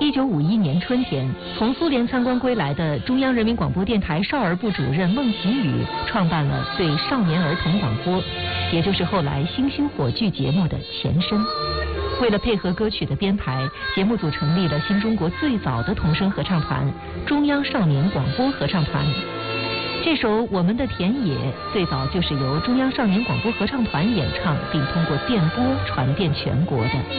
1951年春天，从苏联参观归来的中央人民广播电台少儿部主任孟启宇创办了对少年儿童广播，也就是后来星星火炬节目的前身。为了配合歌曲的编排，节目组成立了新中国最早的童声合唱团——中央少年广播合唱团。这首《我们的田野》最早就是由中央少年广播合唱团演唱，并通过电波传遍全国的。